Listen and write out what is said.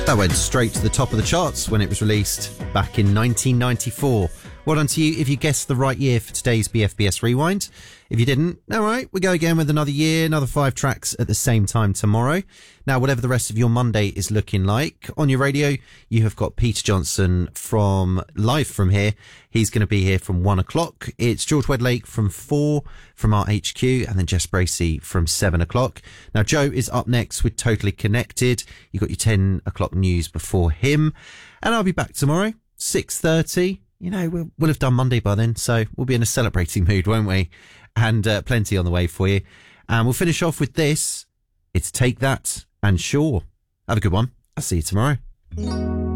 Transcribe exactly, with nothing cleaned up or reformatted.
That went straight to the top of the charts when it was released back in nineteen ninety-four. Well done to you if you guessed the right year for today's B F B S Rewind. If you didn't, all right, we go again with another year, another five tracks at the same time tomorrow. Now, whatever the rest of your Monday is looking like, on your radio, you have got Peter Johnson from live from here. He's going to be here from one o'clock. It's George Wedlake from four from our H Q, and then Jess Bracey from seven o'clock. Now, Joe is up next with Totally Connected. You got your ten o'clock news before him, and I'll be back tomorrow, six thirty. You know, we'll, we'll have done Monday by then, so we'll be in a celebrating mood, won't we? And uh, plenty on the way for you. And we'll finish off with this. It's Take That and Sure. Have a good one. I'll see you tomorrow.